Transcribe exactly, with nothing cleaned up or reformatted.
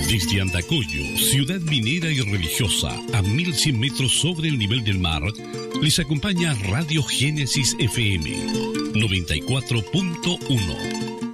Desde Andacollo, ciudad minera y religiosa, a mil cien metros sobre el nivel del mar, les acompaña Radio Génesis F M noventa y cuatro punto uno.